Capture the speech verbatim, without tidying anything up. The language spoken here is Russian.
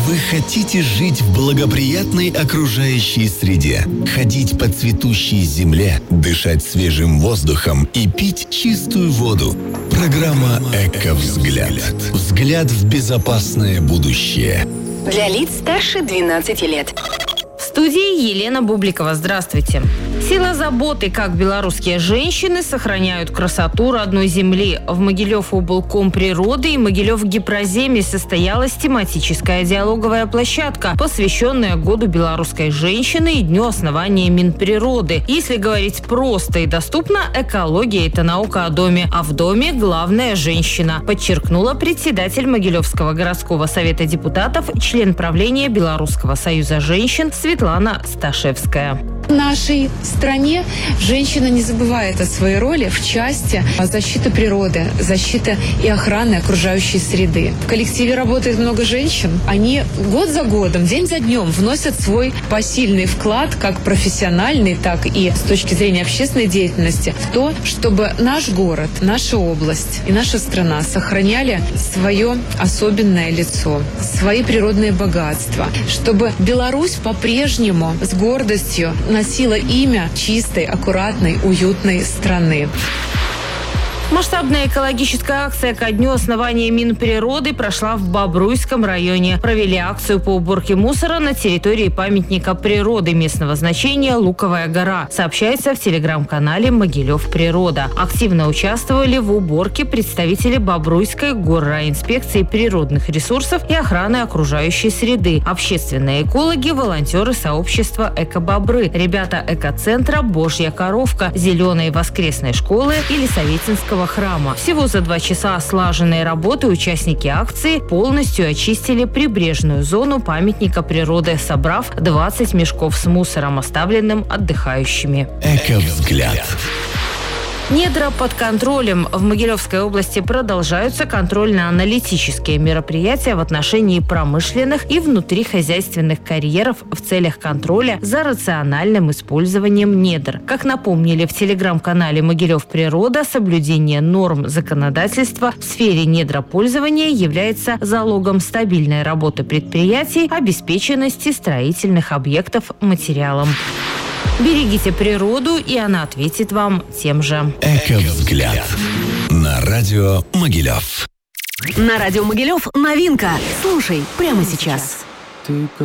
Вы хотите жить в благоприятной окружающей среде, ходить по цветущей земле, дышать свежим воздухом и пить чистую воду. Программа «Эко-взгляд». Взгляд в безопасное будущее. Для лиц старше двенадцати лет. В студии Елена Бубликова. Здравствуйте. Сила заботы, как белорусские женщины сохраняют красоту родной земли. В Могилев-облком природы и Могилев-гипроземе состоялась тематическая диалоговая площадка, посвященная Году белорусской женщины и Дню основания Минприроды. Если говорить просто и доступно, экология – это наука о доме, а в доме главная женщина, подчеркнула председатель Могилевского городского совета депутатов, член правления Белорусского союза женщин Светлана Сташевская. В нашей стране женщина не забывает о своей роли в части защиты природы, защиты и охраны окружающей среды. В коллективе работает много женщин. Они год за годом, день за днем вносят свой посильный вклад, как профессиональный, так и с точки зрения общественной деятельности, в то, чтобы наш город, наша область и наша страна сохраняли свое особенное лицо, свои природные богатства, чтобы Беларусь по-прежнему с гордостью носила имя чистой, аккуратной, уютной страны. Масштабная экологическая акция ко дню основания Минприроды прошла в Бобруйском районе. Провели акцию по уборке мусора на территории памятника природы местного значения Луковая гора, сообщается в телеграм-канале «Могилев Природа». Активно участвовали в уборке представители Бобруйской горрайинспекции природных ресурсов и охраны окружающей среды, общественные экологи, волонтеры сообщества «Эко-бобры», ребята экоцентра «Божья коровка», зеленой воскресной школы и Лисовицинского храма. Всего за два часа слаженной работы участники акции полностью очистили прибрежную зону памятника природы, собрав двадцать мешков с мусором, оставленным отдыхающими. Эко-взгляд. Недра под контролем. В Могилевской области продолжаются контрольно-аналитические мероприятия в отношении промышленных и внутрихозяйственных карьеров в целях контроля за рациональным использованием недр. Как напомнили в телеграм-канале «Могилев Природа», соблюдение норм законодательства в сфере недропользования является залогом стабильной работы предприятий, обеспеченности строительных объектов материалом. Берегите природу, и она ответит вам тем же. Эко-взгляд. На радио Могилев. На радио Могилев новинка. Слушай прямо сейчас.